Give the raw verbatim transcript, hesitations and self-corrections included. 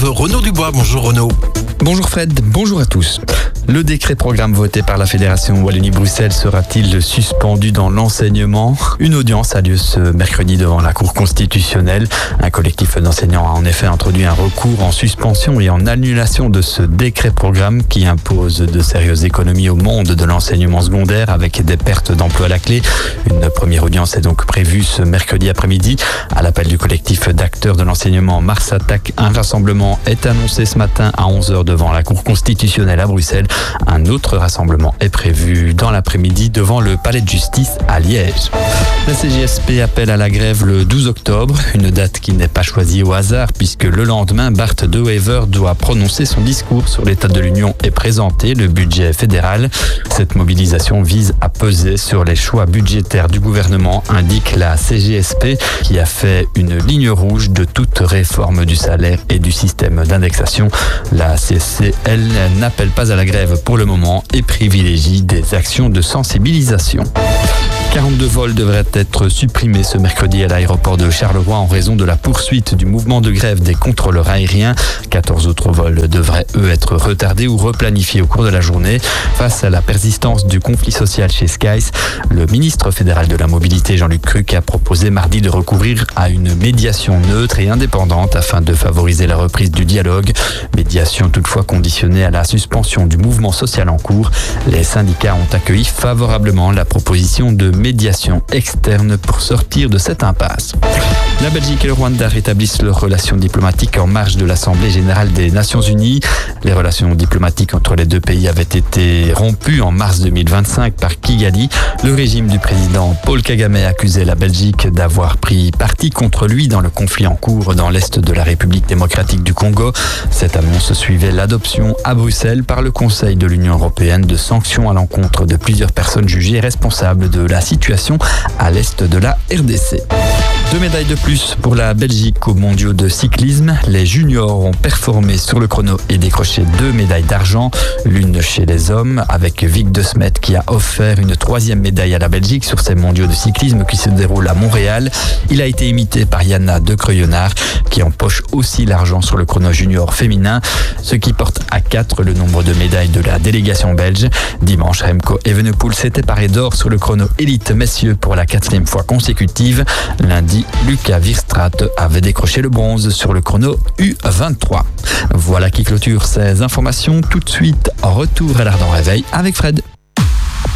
Renaud Dubois. Bonjour Renaud. Bonjour Fred, bonjour à tous. Le décret programme voté par la Fédération Wallonie-Bruxelles sera-t-il suspendu dans l'enseignement ? Une audience a lieu ce mercredi devant la Cour constitutionnelle. Un collectif d'enseignants a en effet introduit un recours en suspension et en annulation de ce décret programme qui impose de sérieuses économies au monde de l'enseignement secondaire avec des pertes d'emplois à la clé. Une première audience est donc prévue ce mercredi après-midi. À l'appel du collectif d'acteurs de l'enseignement Mars Attaque, un rassemblement est annoncé ce matin à onze heures devant la Cour constitutionnelle à Bruxelles. Un autre rassemblement est prévu dans l'après-midi devant le palais de justice à Liège. La C G S P appelle à la grève le douze octobre, une date qui n'est pas choisie au hasard puisque le lendemain, Bart De Wever doit prononcer son discours sur l'état de l'Union et présenter le budget fédéral. Cette mobilisation vise à peser sur les choix budgétaires du gouvernement, indique la C G S P, qui a fait une ligne rouge de toute réforme du salaire et du système d'indexation. La C S C, elle, n'appelle pas à la grève pour le moment et privilégie des actions de sensibilisation. quarante-deux vols devraient être supprimés ce mercredi à l'aéroport de Charleroi en raison de la poursuite du mouvement de grève des contrôleurs aériens. quatorze autres vols devraient, eux, être retardés ou replanifiés au cours de la journée. Face à la persistance du conflit social chez Skies, le ministre fédéral de la Mobilité, Jean-Luc Cruc, a proposé mardi de recourir à une médiation neutre et indépendante afin de favoriser la reprise du dialogue. Médiation toutefois conditionnée à la suspension du mouvement social en cours. Les syndicats ont accueilli favorablement la proposition de médiation externe pour sortir de cette impasse. La Belgique et le Rwanda rétablissent leurs relations diplomatiques en marge de l'Assemblée générale des Nations unies. Les relations diplomatiques entre les deux pays avaient été rompues en mars deux mille vingt-cinq par Kigali. Le régime du président Paul Kagame accusait la Belgique d'avoir pris parti contre lui dans le conflit en cours dans l'est de la République démocratique du Congo. Cette annonce suivait l'adoption à Bruxelles par le Conseil de l'Union européenne de sanctions à l'encontre de plusieurs personnes jugées responsables de la situation à l'est de la R D C. Deux médailles de plus pour la Belgique aux mondiaux de cyclisme. Les juniors ont performé sur le chrono et décroché deux médailles d'argent. L'une chez les hommes avec Vic De Smet qui a offert une troisième médaille à la Belgique sur ces mondiaux de cyclisme qui se déroulent à Montréal. Il a été imité par Yana De Creuillonnard qui empoche aussi l'argent sur le chrono junior féminin, ce qui porte à quatre le nombre de médailles de la délégation belge. Dimanche, Remco Evenepoel s'était paré d'or sur le chrono élite messieurs pour la quatrième fois consécutive. Lundi, Lucas Wierstraat avait décroché le bronze sur le chrono U vingt-trois. Voilà qui clôture ces informations. Tout de suite, retour à l'Ardent Réveil avec Fred.